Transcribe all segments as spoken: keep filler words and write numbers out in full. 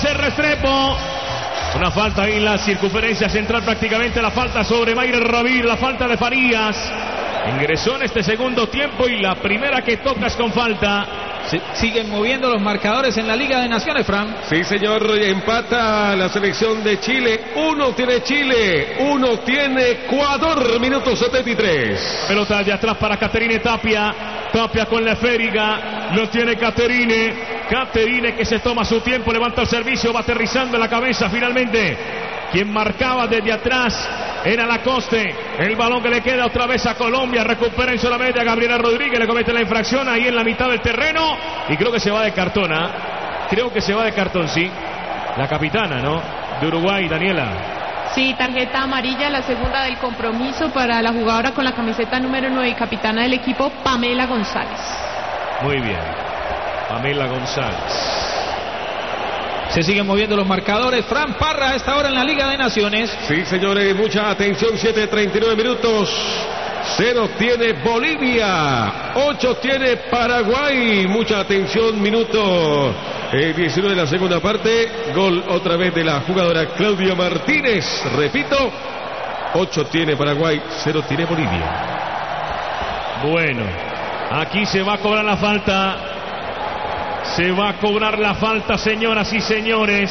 José Restrepo. Una falta ahí en la circunferencia central, prácticamente la falta sobre Mayra Ramírez, la falta de Farías. Ingresó en este segundo tiempo y la primera que tocas con falta. Se siguen moviendo los marcadores en la Liga de Naciones, Fran. Sí, señor, empata la selección de Chile. Uno tiene Chile, uno tiene Ecuador, minuto setenta y tres. Pelota de atrás para Caterine Tapia. Tapia con la esférica, lo tiene Caterine. Caterine que se toma su tiempo, levanta el servicio, va aterrizando en la cabeza finalmente. Quien marcaba desde atrás era Lacoste. El balón que le queda otra vez a Colombia. Recupera en solamente a Gabriela Rodríguez. Le comete la infracción ahí en la mitad del terreno. Y creo que se va de cartón, ¿eh? Creo que se va de cartón, sí. La capitana, ¿no? De Uruguay, Daniela. Sí, tarjeta amarilla, la segunda del compromiso para la jugadora con la camiseta número nueve y capitana del equipo, Pamela González. Muy bien. Pamela González. Se siguen moviendo los marcadores. Fran Parra a esta hora en la Liga de Naciones. Sí, señores, mucha atención. siete treinta y nueve minutos. Cero tiene Bolivia. Ocho tiene Paraguay. Mucha atención. Minuto eh, diecinueve de la segunda parte. Gol otra vez de la jugadora Claudia Martínez. Repito. Ocho tiene Paraguay. Cero tiene Bolivia. Bueno, aquí se va a cobrar la falta. Se va a cobrar la falta, señoras y señores.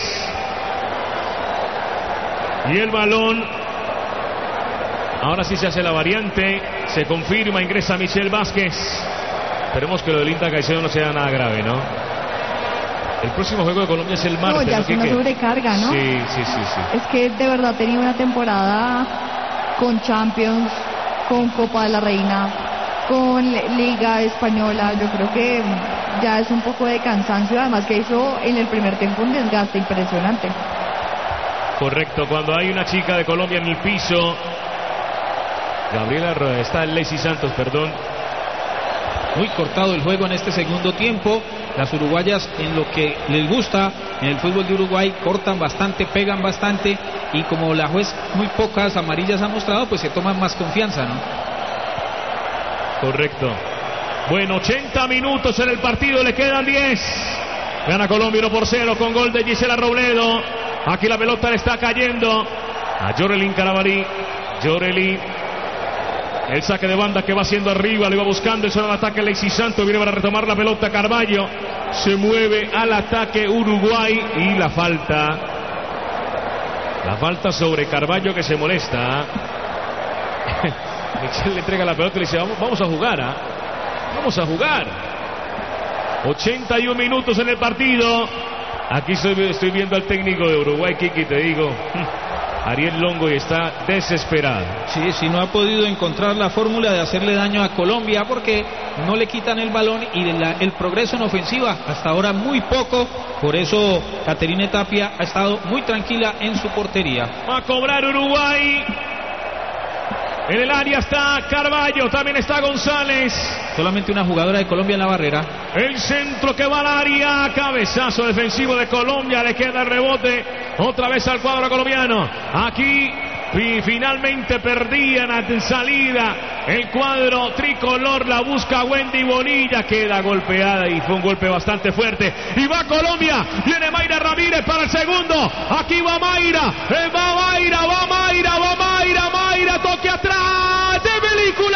Y el balón. Ahora sí se hace la variante. Se confirma, ingresa Michelle Vázquez. Esperemos que lo de Linda Caicedo no sea nada grave, ¿no? El próximo juego de Colombia es el martes. No, ya ¿no? es una sobrecarga, ¿no? Sí, sí, sí, sí. Es que de verdad tenía una temporada con Champions, con Copa de la Reina, con Liga Española. Yo creo que ya es un poco de cansancio, además que hizo en el primer tiempo un desgaste impresionante. Correcto, cuando hay una chica de Colombia en el piso. Gabriela, está Lacey Santos, perdón. Muy cortado el juego en este segundo tiempo. Las uruguayas, en lo que les gusta en el fútbol de Uruguay, cortan bastante, pegan bastante, y como la juez muy pocas amarillas ha mostrado, pues se toman más confianza, ¿no? Correcto. Bueno, ochenta minutos en el partido, le quedan diez. Gana Colombia uno por cero con gol de Gisela Robledo. Aquí la pelota le está cayendo a Yorelín Carabalí. Yorelín. El saque de banda que va haciendo arriba, lo iba buscando, el solo ataque Lacey Santos, viene para retomar la pelota Carballo, se mueve al ataque Uruguay y la falta, la falta sobre Carballo que se molesta. Michelle le entrega la pelota y le dice, vamos, vamos a jugar, ¿eh? vamos a jugar. ochenta y uno minutos en el partido, aquí estoy, estoy viendo al técnico de Uruguay, Kiki, te digo... Ariel Longo, y está desesperado. Sí, sí, no ha podido encontrar la fórmula de hacerle daño a Colombia porque no le quitan el balón y la, el progreso en ofensiva hasta ahora muy poco. Por eso Caterine Tapia ha estado muy tranquila en su portería. Va a cobrar Uruguay. En el área está Carballo, también está González. Solamente una jugadora de Colombia en la barrera. El centro que va al área, cabezazo defensivo de Colombia, le queda el rebote otra vez al cuadro colombiano. Aquí y finalmente perdían en salida el cuadro tricolor, la busca Wendy Bonilla, queda golpeada y fue un golpe bastante fuerte. Y va Colombia, viene Mayra Ramírez para el segundo. Aquí va Mayra, eh, va Mayra, va Mayra, va Mayra, Mayra, toque atrás de película.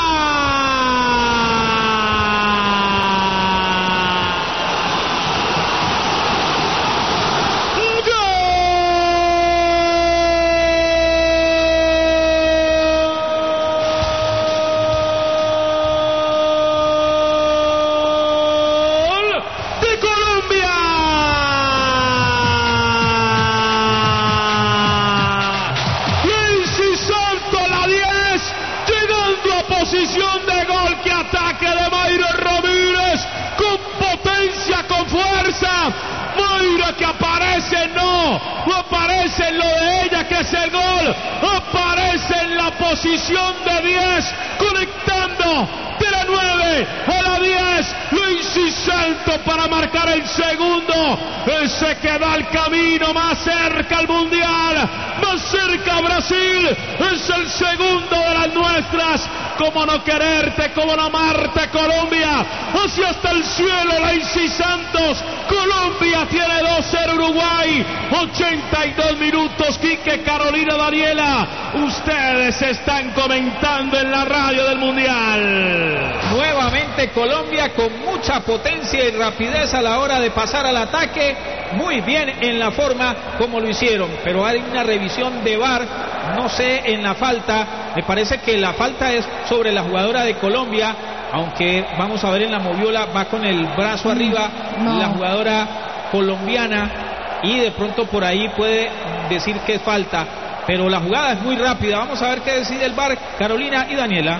Posición de gol, que ataque de Mayra Ramírez, con potencia, con fuerza. Mayra que aparece, no, no aparece en lo de ella que es el gol, aparece en la posición de diez, conectando de la nueve a la diez, Lacey Santos para marcar el segundo. Ese que da el camino más cerca al Mundial, más cerca a Brasil, es el segundo de las nuestras. Cómo no quererte, cómo no amarte, Colombia, hacia hasta el cielo, Lacey Santos, Colombia Colombia tiene dos cero Uruguay. ochenta y dos minutos. Quique, Carolina, Daniela, ustedes están comentando en la radio del Mundial. Nuevamente Colombia con mucha potencia y rapidez a la hora de pasar al ataque. Muy bien en la forma como lo hicieron, pero hay una revisión de V A R, no sé en la falta, me parece que la falta es sobre la jugadora de Colombia, aunque vamos a ver en la moviola, va con el brazo arriba no. la jugadora colombiana y de pronto por ahí puede decir que es falta, pero la jugada es muy rápida. Vamos a ver qué decide el V A R, Carolina y Daniela.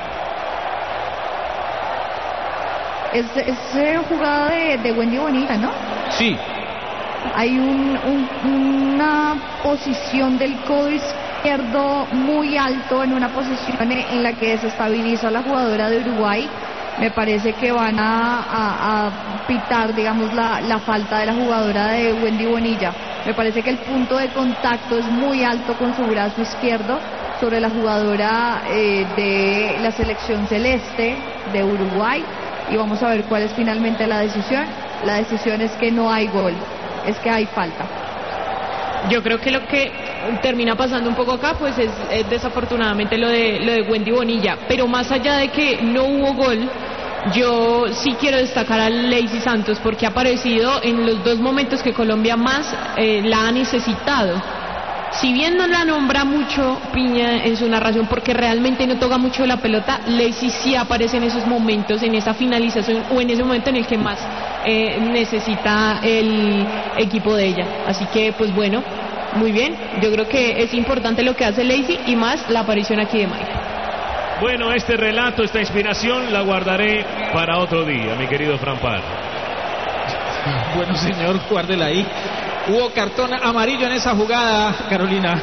Es, es eh, jugada de, de Wendy Bonilla, ¿no? Sí. Hay un, un, una posición del codo izquierdo muy alto, en una posición en la que desestabiliza a la jugadora de Uruguay. Me parece que van a, a, a pitar, digamos, la, la falta de la jugadora de Wendy Bonilla. Me parece que el punto de contacto es muy alto con su brazo izquierdo sobre la jugadora eh, de la selección celeste de Uruguay. Y vamos a ver cuál es finalmente la decisión. La decisión es que no hay gol, es que hay falta. Yo creo que lo que termina pasando un poco acá pues es, es desafortunadamente lo de lo de Wendy Bonilla, pero más allá de que no hubo gol, yo sí quiero destacar a Lacey Santos porque ha aparecido en los dos momentos que Colombia más eh, la ha necesitado. Si bien no la nombra mucho Piña en su narración porque realmente no toca mucho la pelota, Lacey sí aparece en esos momentos, en esa finalización o en ese momento en el que más eh, necesita el equipo de ella. Así que pues bueno, muy bien, yo creo que es importante lo que hace Lacey y más la aparición aquí de Mike. Bueno, este relato, esta inspiración la guardaré para otro día, mi querido Fran Parra. Bueno, señor, guárdela ahí. Hubo cartón amarillo en esa jugada, Carolina.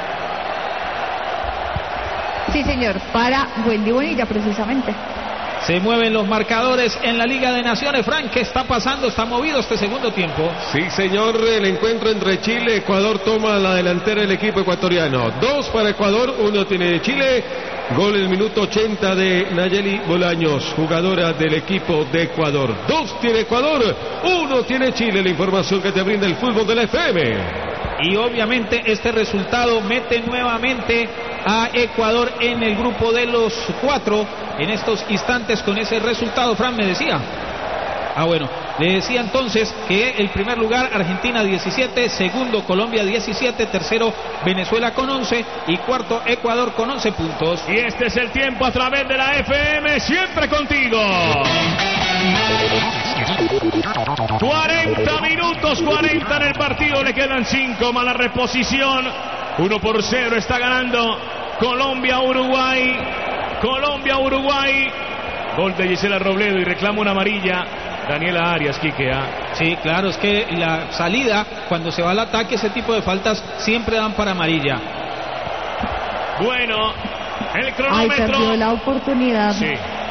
Sí, señor, para Wendy Bonilla precisamente. Se mueven los marcadores en la Liga de Naciones. Frank, ¿qué está pasando? Está movido este segundo tiempo. Sí, señor, el encuentro entre Chile y Ecuador toma la delantera del equipo ecuatoriano. Dos para Ecuador, uno tiene Chile. Gol el minuto ochenta de Nayeli Bolaños, jugadora del equipo de Ecuador. Dos tiene Ecuador, uno tiene Chile. La información que te brinda el fútbol de la F M. Y obviamente este resultado mete nuevamente a Ecuador en el grupo de los cuatro en estos instantes con ese resultado. Fran me decía. Ah, bueno, le decía entonces que el primer lugar Argentina diecisiete, segundo Colombia diecisiete, tercero Venezuela con once y cuarto Ecuador con once puntos. Y este es el tiempo a través de la F M, siempre contigo. cuarenta minutos, cuarenta en el partido, le quedan cinco más la reposición. uno por cero está ganando Colombia-Uruguay. Colombia-Uruguay. Gol de Gisela Robledo y reclama una amarilla. Daniela Arias, Quique. ¿eh? Sí, claro, es que la salida, cuando se va al ataque, ese tipo de faltas siempre dan para amarilla. Bueno, el Ay, cronómetro. perdió la oportunidad Sí.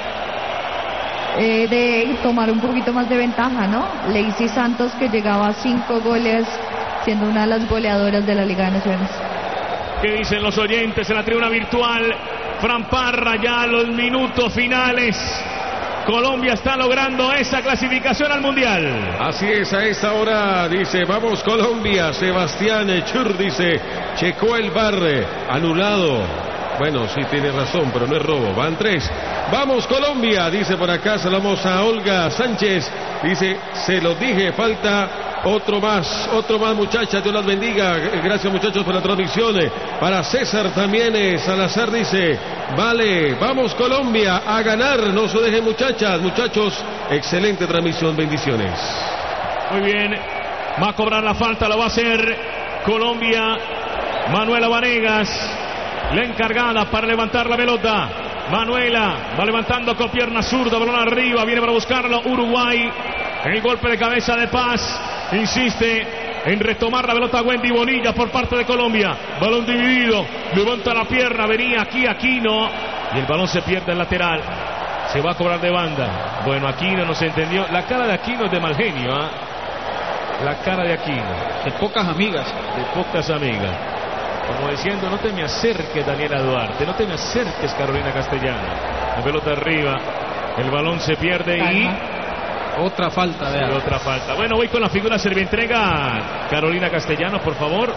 eh, de tomar un poquito más de ventaja, ¿no? Lacey Santos, que llegaba a cinco goles, siendo una de las goleadoras de la Liga de Naciones. ¿Qué dicen los oyentes en la tribuna virtual? Fran Parra, ya a los minutos finales. Colombia está logrando esa clasificación al Mundial. Así es, a esta hora dice, vamos Colombia. Sebastián Chur dice, checó el V A R, anulado. Bueno, sí tiene razón, pero no es robo. Van tres. Vamos Colombia, dice por acá. Saludamos a Olga Sánchez. Dice, se lo dije, falta otro más, otro más, muchachas, Dios las bendiga. Gracias, muchachos, por la transmisión. Para César también, eh, Salazar dice, vale, vamos Colombia a ganar, no se dejen, muchachas, muchachos, excelente transmisión, bendiciones. Muy bien, va a cobrar la falta, lo va a hacer Colombia. Manuela Vanegas, la encargada para levantar la pelota. Manuela va levantando con pierna zurda, balón arriba, viene para buscarlo Uruguay. El golpe de cabeza de Paz, insiste en retomar la pelota Wendy Bonilla por parte de Colombia. Balón dividido, levanta la pierna, venía aquí Aquino y el balón se pierde en lateral. Se va a cobrar de banda. Bueno, Aquino no se entendió. La cara de Aquino es de mal genio, ¿eh? La cara de Aquino. De pocas amigas. De pocas amigas. Como diciendo, no te me acerques, Daniela Duarte, no te me acerques, Carolina Castellana. La pelota arriba, el balón se pierde. Calma. Y Otra falta, vea. Otra falta. Bueno, voy con la figura servientrega. Carolina Castellanos, por favor.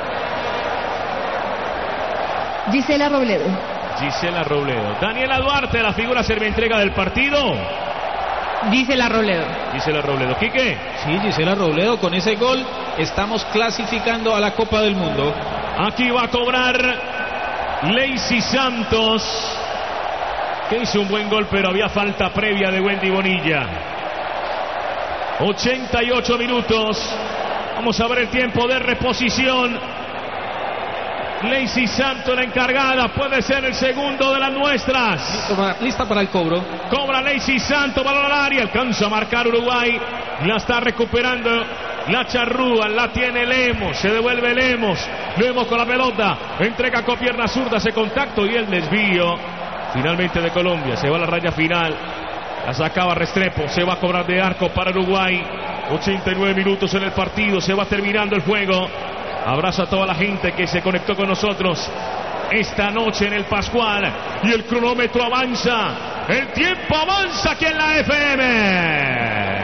Gisela Robledo. Gisela Robledo. Daniela Duarte, la figura servientrega del partido. Gisela Robledo. Gisela Robledo. ¿Quique? Sí, Gisela Robledo, con ese gol estamos clasificando a la Copa del Mundo. Aquí va a cobrar Lacey Santos, que hizo un buen gol, pero había falta previa de Wendy Bonilla. ochenta y ocho minutos. Vamos a ver el tiempo de reposición. Lacey Santos, la encargada, puede ser el segundo de las nuestras. Listo para, lista para el cobro. Cobra Lacey Santos, balón al área, alcanza a marcar Uruguay. La está recuperando la charrúa, la tiene Lemos, se devuelve Lemos. Lemos con la pelota, entrega con pierna zurda, ese contacto y el desvío. Finalmente de Colombia, se va a la raya final. La sacaba Restrepo, se va a cobrar de arco para Uruguay. ochenta y nueve minutos en el partido, se va terminando el juego. Abrazo a toda la gente que se conectó con nosotros esta noche en el Pascual. Y el cronómetro avanza, el tiempo avanza aquí en la F M.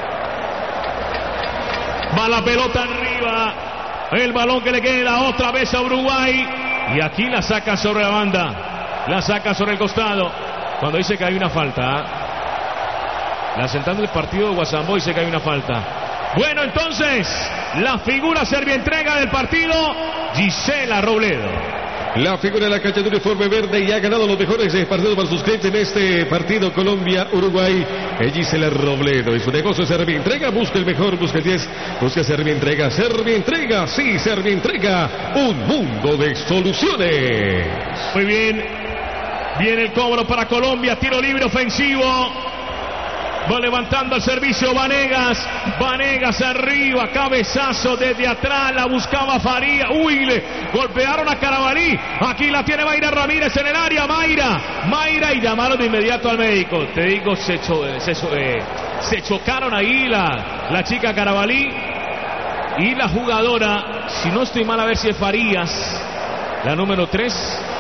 Va la pelota arriba, el balón que le queda otra vez a Uruguay. Y aquí la saca sobre la banda, la saca sobre el costado. Cuando dice que hay una falta, ¿eh? La sentando el partido de Guasambo dice que hay una falta. Bueno, entonces, la figura servientrega del partido, Gisela Robledo. La figura de la cancha de uniforme verde y ha ganado los mejores partidos para sus clientes en este partido Colombia-Uruguay. Gisela Robledo. Y su negocio Servientrega. Busca el mejor, busca el diez, busca Servientrega. Servientrega, sí, Servientrega. Un mundo de soluciones. Muy bien. Viene el cobro para Colombia. Tiro libre ofensivo. Va levantando el servicio Vanegas. Vanegas arriba, cabezazo desde atrás. La buscaba Faría. Uy, le golpearon a Carabalí. Aquí la tiene Mayra Ramírez en el área. Mayra, Mayra y llamaron de inmediato al médico. Te digo, se, cho, se, eh, se chocaron ahí la, la chica Carabalí y la jugadora. Si no estoy mal, a ver si es Farías, la número tres.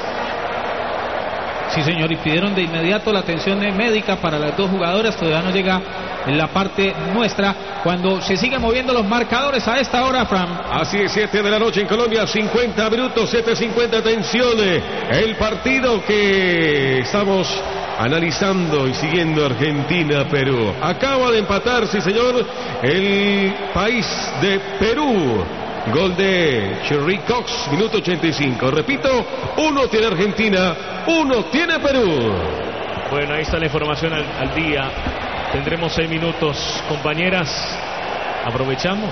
Sí, señor, y pidieron de inmediato la atención médica para las dos jugadoras. Todavía no llega en la parte nuestra. Cuando se siguen moviendo los marcadores a esta hora, Fran. Así es, siete de la noche en Colombia, cincuenta minutos, siete cincuenta, atención. El partido que estamos analizando y siguiendo, Argentina-Perú. Acaba de empatar, sí señor, el país de Perú. Gol de Cherry Cox, minuto ochenta y cinco. Repito, uno tiene Argentina, uno tiene Perú. Bueno, ahí está la información al, al día. Tendremos seis minutos, compañeras. Aprovechamos.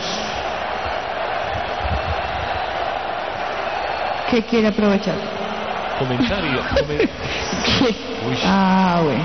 ¿Qué quiere aprovechar? Comentario. Comen... Ah, bueno.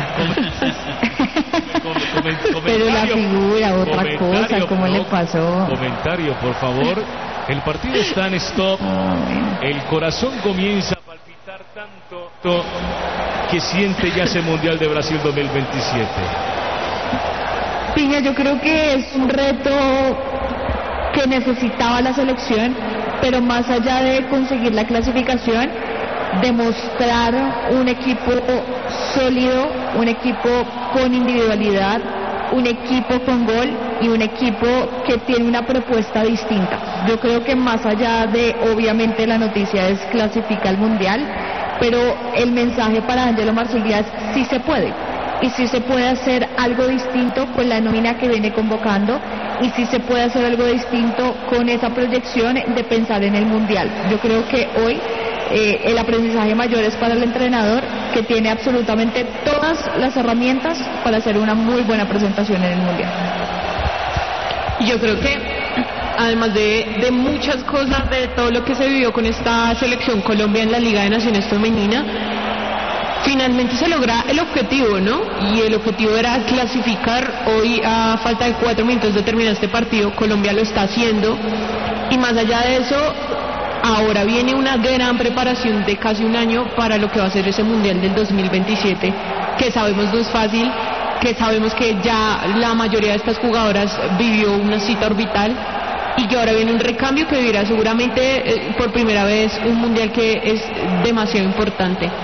Com com com Pero la figura, otra cosa, ¿cómo no, le pasó? Comentario, por favor. El partido está en stop. Ah, bueno. El corazón comienza a palpitar tanto que siente ya ese Mundial de Brasil dos mil veintisiete. Piña, yo creo que es un reto que necesitaba la selección, pero más allá de conseguir la clasificación, demostrar un equipo sólido, un equipo con individualidad, un equipo con gol y un equipo que tiene una propuesta distinta. Yo creo que más allá de, obviamente la noticia es clasifica al Mundial, pero el mensaje para Angelo Marsiglia es sí se puede. Y si se puede hacer algo distinto con la nómina que viene convocando, y si se puede hacer algo distinto con esa proyección de pensar en el Mundial. Yo creo que hoy eh, el aprendizaje mayor es para el entrenador, que tiene absolutamente todas las herramientas para hacer una muy buena presentación en el Mundial. Yo creo que además de, de muchas cosas, de todo lo que se vivió con esta selección Colombia en la Liga de Naciones Femenina, finalmente se logra el objetivo, ¿no? Y el objetivo era clasificar. Hoy, a falta de cuatro minutos de terminar este partido, Colombia lo está haciendo. Y más allá de eso, ahora viene una gran preparación de casi un año para lo que va a ser ese Mundial del dos mil veintisiete, que sabemos no es fácil, que sabemos que ya la mayoría de estas jugadoras vivió una cita orbital y que ahora viene un recambio que vivirá seguramente eh, por primera vez un Mundial que es demasiado importante.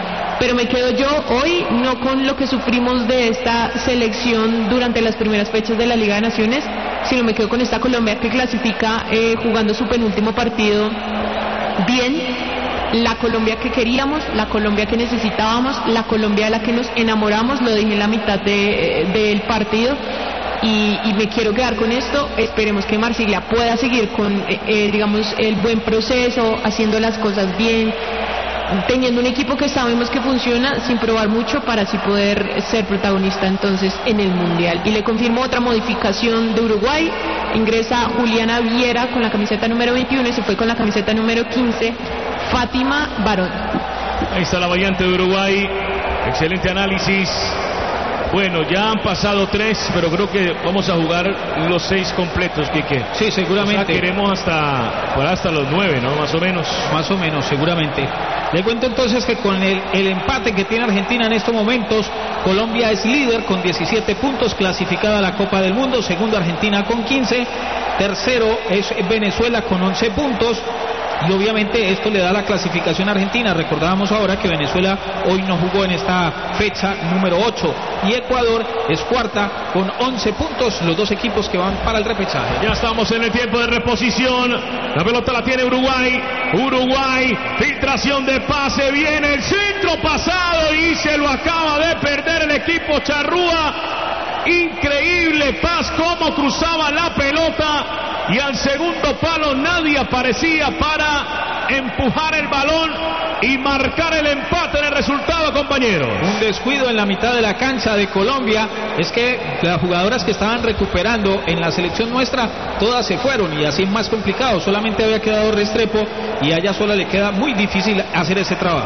pero me quedo yo hoy no con lo que sufrimos de esta selección durante las primeras fechas de la Liga de Naciones, sino me quedo con esta Colombia que clasifica eh, jugando su penúltimo partido bien, la Colombia que queríamos, la Colombia que necesitábamos, la Colombia de la que nos enamoramos, lo dije en la mitad de, del partido. Y, y me quiero quedar con esto. Esperemos que Marsiglia pueda seguir con, eh, eh, digamos, el buen proceso, haciendo las cosas bien, teniendo un equipo que sabemos que funciona sin probar mucho para así poder ser protagonista entonces en el Mundial. Y le confirmo otra modificación de Uruguay, ingresa Juliana Viera con la camiseta número veintiuno y se fue con la camiseta número quince, Fátima Barón. Ahí está la variante de Uruguay, excelente análisis. Bueno, ya han pasado tres, pero creo que vamos a jugar los seis completos, Quique. Sí, seguramente. O sea, queremos hasta, pues hasta los nueve, ¿no? Más o menos. Más o menos, seguramente. Le cuento entonces que con el, el empate que tiene Argentina en estos momentos, Colombia es líder con diecisiete puntos, clasificada a la Copa del Mundo. Segundo, Argentina con quince. Tercero es Venezuela con once puntos. Y obviamente esto le da la clasificación a Argentina. Recordábamos ahora que Venezuela hoy no jugó en esta fecha número ocho. Y Ecuador es cuarta con once puntos, los dos equipos que van para el repechaje. Ya estamos en el tiempo de reposición. La pelota la tiene Uruguay. Uruguay, filtración de pase, viene el centro pasado y se lo acaba de perder el equipo charrúa. Increíble Paz cómo cruzaba la pelota y al segundo palo nadie aparecía para empujar el balón y marcar el empate en el resultado, compañeros. Un descuido en la mitad de la cancha de Colombia. Es que las jugadoras que estaban recuperando en la selección nuestra todas se fueron y así es más complicado. Solamente había quedado Restrepo y a ella sola le queda muy difícil hacer ese trabajo.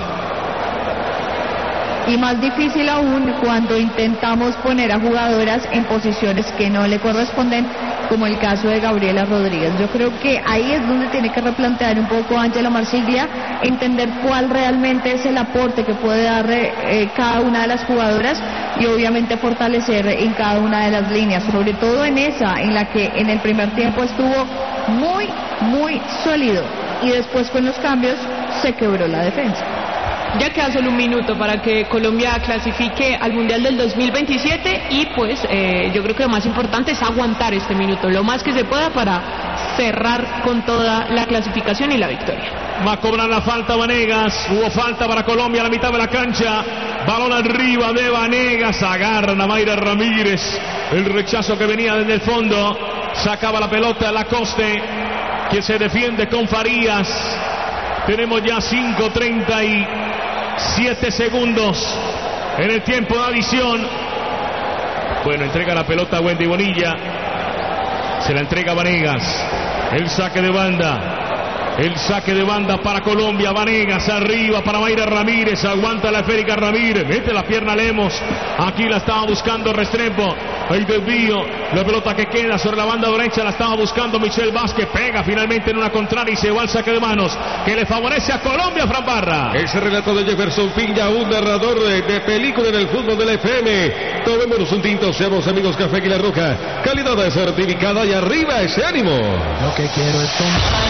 Y más difícil aún cuando intentamos poner a jugadoras en posiciones que no le corresponden, como el caso de Gabriela Rodríguez. Yo creo que ahí es donde tiene que replantear un poco Ángela Marsiglia, entender cuál realmente es el aporte que puede dar eh, cada una de las jugadoras y obviamente fortalecer en cada una de las líneas, sobre todo en esa, en la que en el primer tiempo estuvo muy, muy sólido y después con los cambios se quebró la defensa. Ya queda solo un minuto para que Colombia clasifique al Mundial del dos mil veintisiete y pues eh, yo creo que lo más importante es aguantar este minuto, lo más que se pueda para cerrar con toda la clasificación y la victoria. Va a cobrar la falta Vanegas, hubo falta para Colombia a la mitad de la cancha, balón arriba de Vanegas, agarra a Mayra Ramírez, el rechazo que venía desde el fondo, sacaba la pelota Lacoste, que se defiende con Farías. Tenemos ya cinco treinta y siete segundos en el tiempo de adición. Bueno, entrega la pelota a Wendy Bonilla. Se la entrega a Vanegas. El saque de banda. El saque de banda para Colombia. Vanegas arriba para Mayra Ramírez. Aguanta la esférica Ramírez. Mete la pierna Lemos. Aquí la estaba buscando Restrepo. Hay desvío. La pelota que queda sobre la banda derecha la estaba buscando Michelle Vázquez. Pega finalmente en una contraria y se va al saque de manos que le favorece a Colombia, Fran Barra. Ese relato de Jefferson Piña, un narrador de, de película en el fútbol de la F M. Tomémonos un tinto, seamos amigos Café Águila Roja. Calidad certificada y arriba ese ánimo. Lo que quiero es tomar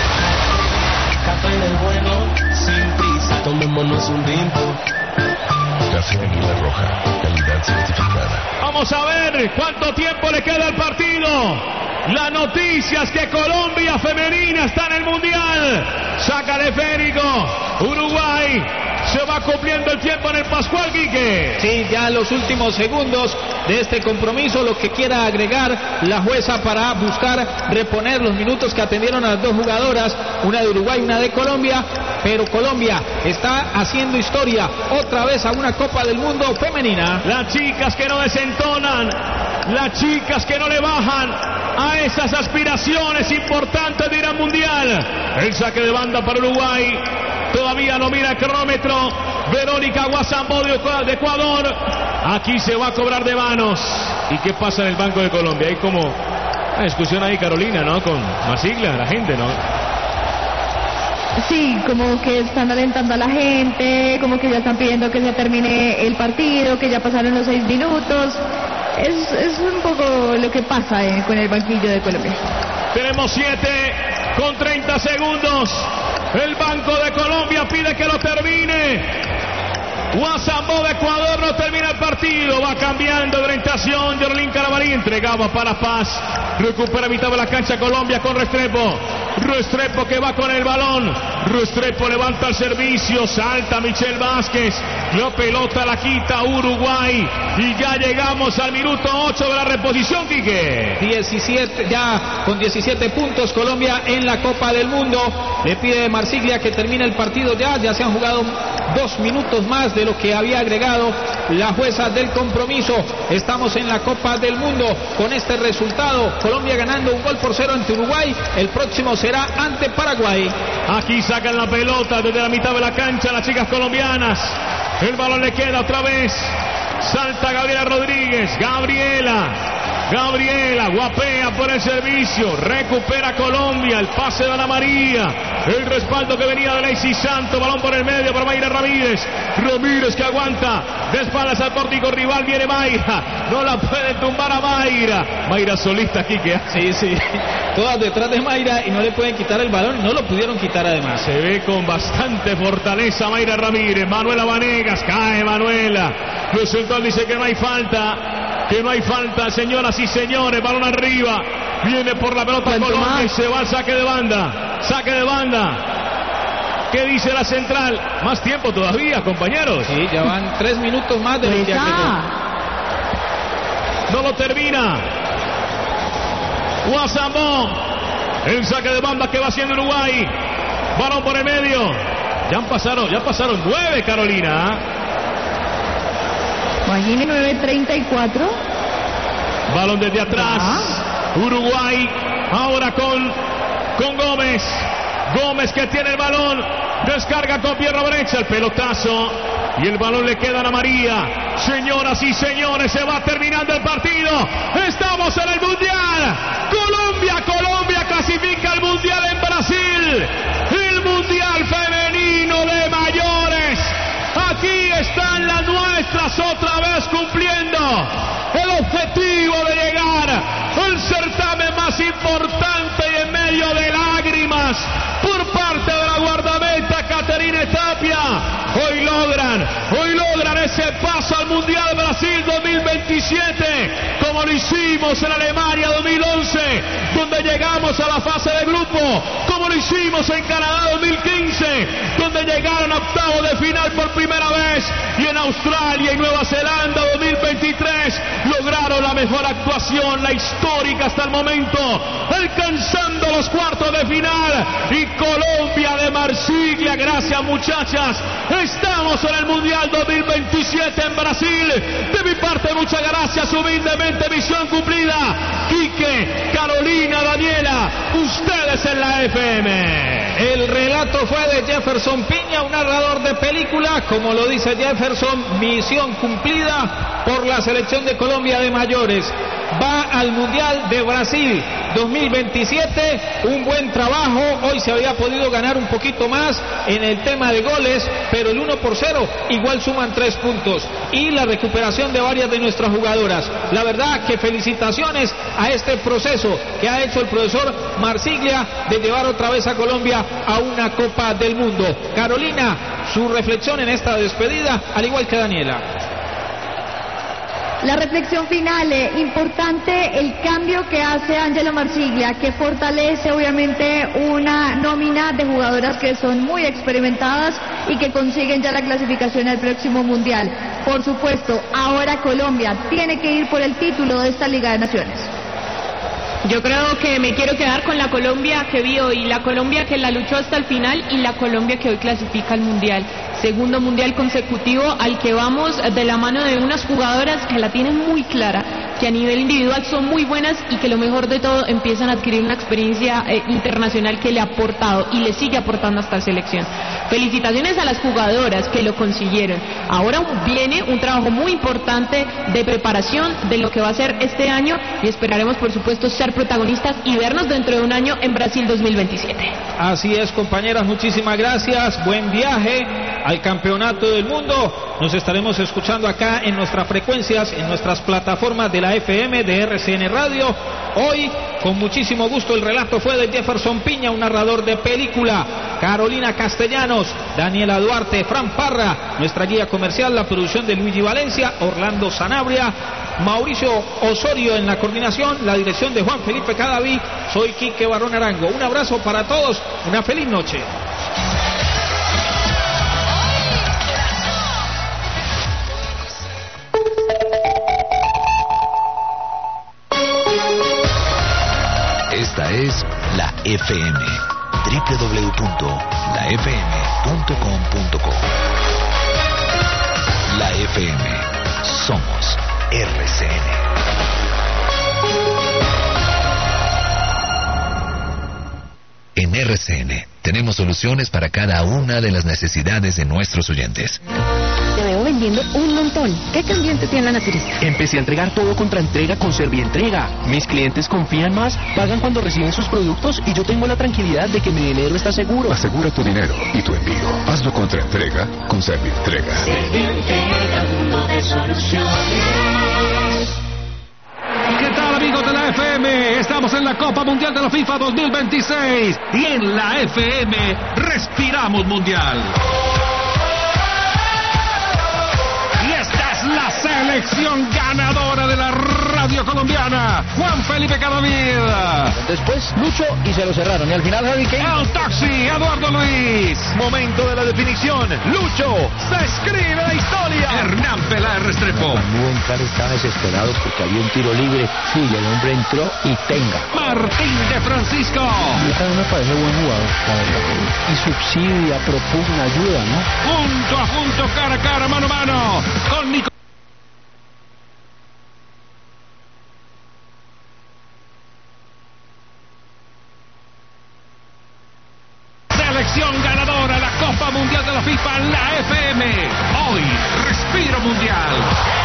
café del bueno, sin prisa, tomémonos un tinto. Café Águila Roja, calidad certificada. Vamos a ver cuánto tiempo le queda al partido. La noticia es que Colombia femenina está en el Mundial. Saca el esférico. Uruguay. Se va cumpliendo el tiempo en el Pascual, Quique. Sí, ya los últimos segundos de este compromiso, lo que quiera agregar la jueza para buscar reponer los minutos que atendieron a las dos jugadoras, una de Uruguay, una de Colombia, pero Colombia está haciendo historia, otra vez a una Copa del Mundo femenina. Las chicas que no desentonan, las chicas que no le bajan a esas aspiraciones importantes de ir al Mundial. El saque de banda para Uruguay. Todavía no mira el cronómetro. Verónica Guasambó de Ecuador. Aquí se va a cobrar de manos. ¿Y qué pasa en el Banco de Colombia? Hay como una discusión ahí, Carolina, ¿no? Con Marsiglia, la gente, ¿no? Sí, como que están alentando a la gente, como que ya están pidiendo que se termine el partido, que ya pasaron los seis minutos. Es, es un poco lo que pasa eh, con el banquillo de Colombia. Tenemos siete con treinta segundos. El Banco de Colombia pide que lo termine. Guasambó de Ecuador, no termina el partido. Va cambiando de orientación. Jorlín Carabalí entregaba para Paz. Recupera mitad de la cancha Colombia con Restrepo. Restrepo que va con el balón. Restrepo levanta el servicio. Salta Michel Vázquez. La pelota la quita Uruguay. Y ya llegamos al minuto ocho de la reposición, Quique. diecisiete, ya con diecisiete puntos Colombia en la Copa del Mundo. Le pide Marsiglia que termine el partido ya. Ya se han jugado dos minutos más de lo que había agregado la jueza del compromiso. Estamos en la Copa del Mundo con este resultado. Colombia ganando un gol por cero ante Uruguay. El próximo será ante Paraguay. Aquí sacan la pelota desde la mitad de la cancha las chicas colombianas. El balón le queda otra vez. Salta Gabriela Rodríguez. Gabriela. Gabriela guapea por el servicio. Recupera Colombia. El pase de Ana María. El respaldo que venía de Lacey Santos. Balón por el medio para Mayra Ramírez. Ramírez que aguanta. De espaldas al pórtico rival. Viene Mayra. No la puede tumbar a Mayra. Mayra solista aquí que Sí, sí. Todas detrás de Mayra y no le pueden quitar el balón. No lo pudieron quitar además. Se ve con bastante fortaleza Mayra Ramírez. Manuela Vanegas. Cae Manuela. Luis Central dice que no hay falta. Que no hay falta, señoras y señores. Balón arriba. Viene por la pelota Colombia y se va al saque de banda. Saque de banda. ¿Qué dice la central? Más tiempo todavía, compañeros. Sí, ya van tres minutos más de lo que agregó. No lo termina. Guasambó. El saque de banda que va haciendo Uruguay. Balón por el medio. Ya han pasado, ya pasaron nueve, Carolina. Imagine nueve treinta y cuatro. Balón desde atrás. ¿Ah? Uruguay ahora con, con Gómez. Gómez que tiene el balón. Descarga con pierna derecha el pelotazo. Y el balón le queda a Ana María. Señoras y señores, se va terminando el partido. Estamos en el Mundial. Colombia, Colombia clasifica al Mundial en Brasil. El Mundial femenino de mayores. Aquí están las nuestras otra vez cumpliendo el objetivo de llegar al certamen más importante y en medio de lágrimas por parte de la guardameta Caterina Tapia. Hoy logran, hoy logran ese paso al Mundial Brasil dos mil veintisiete, como lo hicimos en Alemania dos mil once, donde llegamos a la fase de grupo, como lo hicimos en Canadá dos mil quince, donde llegaron a octavos de final por primera vez, y en Australia y Nueva Zelanda dos mil veintitrés lograron la mejor actuación, la histórica hasta el momento, alcanzando los cuartos de final. Y Colombia de Marsiglia, gracias muchachas, estamos en el Mundial dos mil veintisiete en Brasil. De mi parte, muchas gracias, humildemente misión cumplida. Quique, Carolina, Daniela, ustedes en la F M. El relato fue de Jefferson Piña, un narrador de película, como lo dice Jefferson, misión cumplida por la selección de Colombia de mayores. Va al Mundial de Brasil dos mil veintisiete, un buen trabajo. Hoy se había podido ganar un poquito más en el tema de goles, pero el uno por cero igual suman tres puntos, y la recuperación de varias de nuestras jugadoras. La verdad que felicitaciones a este proceso que ha hecho el profesor Marsiglia de llevar otra vez a Colombia a una Copa del Mundo. Carolina, su reflexión en esta despedida, al igual que Daniela. La reflexión final, eh, importante el cambio que hace Ángela Marsiglia, que fortalece obviamente una nómina de jugadoras que son muy experimentadas y que consiguen ya la clasificación al próximo Mundial. Por supuesto, ahora Colombia tiene que ir por el título de esta Liga de Naciones. Yo creo que me quiero quedar con la Colombia que vi hoy, la Colombia que la luchó hasta el final y la Colombia que hoy clasifica al Mundial. Segundo Mundial consecutivo al que vamos de la mano de unas jugadoras que la tienen muy clara, que a nivel individual son muy buenas y que lo mejor de todo empiezan a adquirir una experiencia eh, internacional que le ha aportado y le sigue aportando hasta la selección. Felicitaciones a las jugadoras que lo consiguieron. Ahora viene un trabajo muy importante de preparación de lo que va a ser este año y esperaremos por supuesto ser protagonistas y vernos dentro de un año en Brasil dos mil veintisiete. Así es, compañeras, muchísimas gracias, buen viaje al Campeonato del Mundo. nos estaremos escuchando acá en nuestras frecuencias, en nuestras plataformas de la F M de R C N Radio. Hoy, con muchísimo gusto, el relato fue de Jefferson Piña, un narrador de película, Carolina Castellanos, Daniela Duarte, Fran Parra, nuestra guía comercial, la producción de Luigi Valencia, Orlando Sanabria, Mauricio Osorio en la coordinación, la dirección de Juan Felipe Cadaví. Soy Quique Barón Arango. Un abrazo para todos, una feliz noche. Esta es la F M, doble u doble u doble u punto la f m punto com punto co. La F M, somos R C N. En R C N tenemos soluciones para cada una de las necesidades de nuestros oyentes. Te veo vendiendo un montón. ¿Qué cambiante tiene la naturista? Empecé a entregar todo contra entrega con Servientrega. Mis clientes confían más, pagan cuando reciben sus productos y yo tengo la tranquilidad de que mi dinero está seguro. Asegura tu dinero y tu envío. Hazlo contra entrega con Servientrega. Servientrega, mundo de soluciones. ¿Qué tal, amigos de la F M? Estamos en la Copa Mundial de la FIFA dos mil veintiséis y en la F M respiramos mundial. Y esta es la selección ganadora de la radio colombiana, Juan Felipe Cadavid. Después Lucho y se lo cerraron. Y al final Harry Kane. El taxi, Eduardo Luis. Momento de la definición. Lucho, se escribe la historia. Hernán Peláez Restrepo. Buen Carlos estaba desesperado porque había un tiro libre. Sí, el hombre entró y tenga. Martín de Francisco. Esta me parece buen jugador, la verdad. Y subsidia, propugna, ayuda, ¿no? Punto a punto, cara a cara, mano a mano. Con Nico. Selección ganadora, la Copa Mundial de la FIFA, la F M. Hoy, respiro mundial.